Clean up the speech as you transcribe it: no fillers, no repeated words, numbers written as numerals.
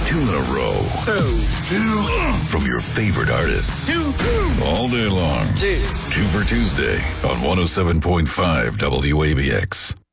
Two in a row. Two from your favorite artists. All day long. Two for Tuesday on 107.5 WABX.